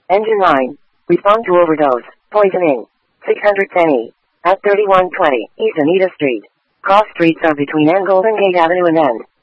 Engine 9. Respond to overdose. Poisoning. 600 Penny. At 3120 East Anita Street. Cross streets are between N Golden Gate Avenue and N.